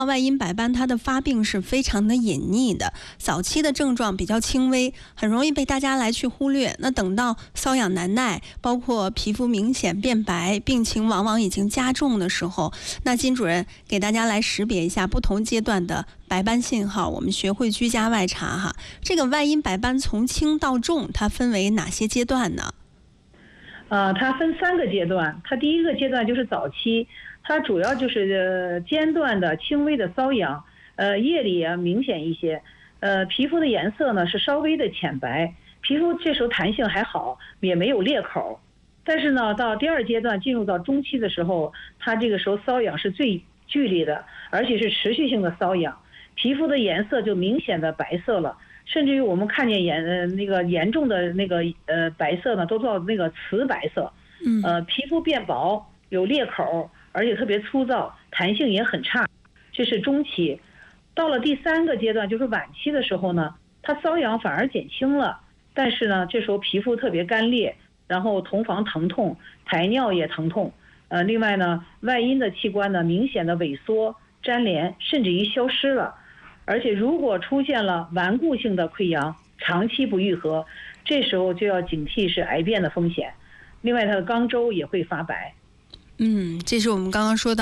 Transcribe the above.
外阴白斑它的发病是非常的隐匿的，早期的症状比较轻微，很容易被大家来去忽略。那等到瘙痒难耐，包括皮肤明显变白，病情往往已经加重的时候，那金主任给大家来识别一下不同阶段的白斑信号，我们学会居家外查哈。这个外阴白斑从轻到重，它分为哪些阶段呢？ 它分3个阶段。它第一个阶段就是早期，它主要就是间断的轻微的瘙痒，夜里明显一些，皮肤的颜色呢是稍微的浅白，皮肤这时候弹性还好，也没有裂口。但是呢，到第2阶段进入到中期的时候，它这个时候瘙痒是最剧烈的，而且是持续性的瘙痒，皮肤的颜色就明显的白色了。甚至于我们看见那个严重的那个白色呢，都叫那个瓷白色。皮肤变薄，有裂口，而且特别粗糙，弹性也很差，这是中期。到了第3个阶段，就是晚期的时候呢，它瘙痒反而减轻了，但是呢，这时候皮肤特别干裂，然后同房疼痛，排尿也疼痛。另外呢，外阴的器官呢明显的萎缩、粘连，甚至于消失了。而且如果出现了顽固性的溃疡，长期不愈合，这时候就要警惕是癌变的风险。另外，它的肛周也会发白。 这是我们刚刚说到